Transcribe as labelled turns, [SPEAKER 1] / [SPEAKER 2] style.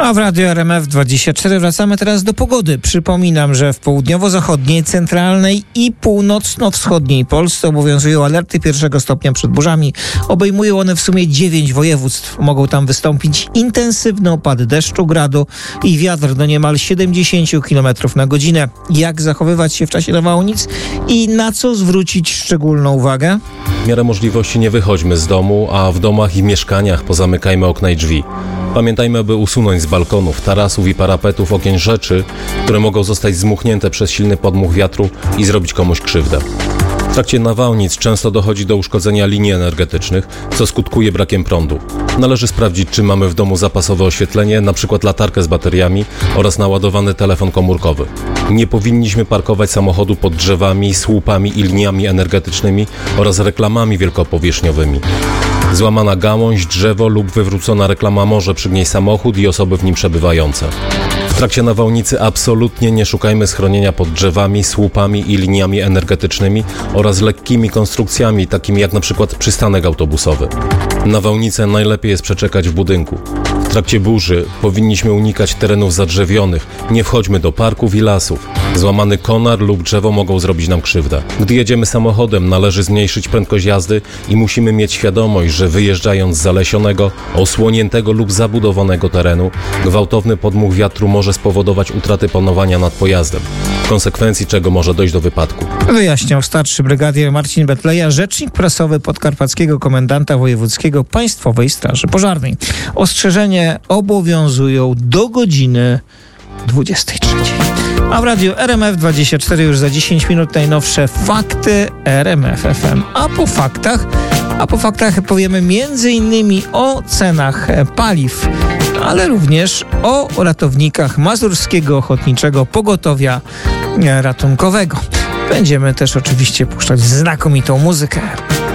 [SPEAKER 1] A w Radiu RMF24 wracamy teraz do pogody. Przypominam, że w południowo-zachodniej, centralnej i północno-wschodniej Polsce obowiązują alerty 1 stopnia przed burzami. Obejmują one w sumie 9 województw. Mogą tam wystąpić intensywne opady deszczu, gradu i wiatr do niemal 70 km na godzinę. Jak zachowywać się w czasie nawałnic i na co zwrócić szczególną uwagę?
[SPEAKER 2] W miarę możliwości nie wychodźmy z domu, a w domach i mieszkaniach pozamykajmy okna i drzwi. Pamiętajmy, aby usunąć z balkonów, tarasów i parapetów okien rzeczy, które mogą zostać zmuchnięte przez silny podmuch wiatru i zrobić komuś krzywdę. W trakcie nawałnic często dochodzi do uszkodzenia linii energetycznych, co skutkuje brakiem prądu. Należy sprawdzić, czy mamy w domu zapasowe oświetlenie, np. latarkę z bateriami oraz naładowany telefon komórkowy. Nie powinniśmy parkować samochodu pod drzewami, słupami i liniami energetycznymi oraz reklamami wielkopowierzchniowymi. Złamana gałąź, drzewo lub wywrócona reklama może przygnieść samochód i osoby w nim przebywające. W trakcie nawałnicy absolutnie nie szukajmy schronienia pod drzewami, słupami i liniami energetycznymi oraz lekkimi konstrukcjami, takimi jak np. przystanek autobusowy. Nawałnicę najlepiej jest przeczekać w budynku. W trakcie burzy powinniśmy unikać terenów zadrzewionych, nie wchodźmy do parków i lasów. Złamany konar lub drzewo mogą zrobić nam krzywdę. Gdy jedziemy samochodem, należy zmniejszyć prędkość jazdy i musimy mieć świadomość, że wyjeżdżając z zalesionego, osłoniętego lub zabudowanego terenu, gwałtowny podmuch wiatru może spowodować utratę panowania nad pojazdem, w konsekwencji czego może dojść do wypadku.
[SPEAKER 1] Wyjaśniał starszy brygadier Marcin Betleja, rzecznik prasowy podkarpackiego komendanta wojewódzkiego Państwowej Straży Pożarnej. Ostrzeżenie obowiązują do godziny 23. A w radiu RMF24 już za 10 minut najnowsze fakty RMF FM. A po faktach powiemy m.in. o cenach paliw, ale również o ratownikach Mazurskiego Ochotniczego Pogotowia Ratunkowego. Będziemy też oczywiście puszczać znakomitą muzykę.